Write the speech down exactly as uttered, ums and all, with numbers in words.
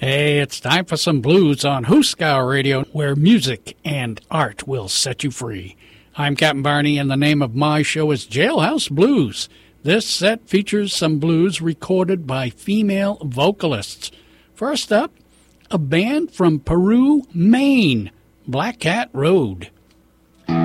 Hey, it's time for some blues on Hooskow Radio, where music and art will set you free. I'm Captain Barney, and the name of my show is Jailhouse Blues. This set features some blues recorded by female vocalists. First up, a band from Peru, Maine, Black Cat Road.